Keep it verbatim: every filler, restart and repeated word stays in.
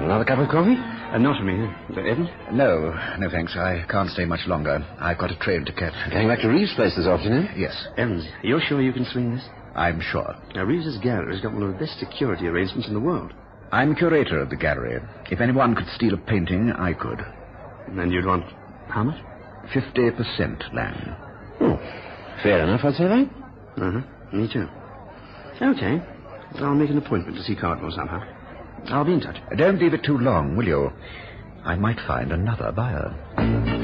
on. Another cup of coffee? Uh, not for me. Uh, Evan? No, no thanks. I can't stay much longer. I've got a train to catch. Going back to Reeves' place this afternoon? Yes. Evans, you're sure you can swing this? I'm sure. Now, Reeves's gallery's got one of the best security arrangements in the world. I'm curator of the gallery. If anyone could steal a painting, I could. And you'd want how much? Fifty percent, Lang. Oh, fair enough, I'd say that. Uh-huh. Me too. Okay. I'll make an appointment to see Cardinal somehow. I'll be in touch. Don't leave it too long, will you? I might find another buyer.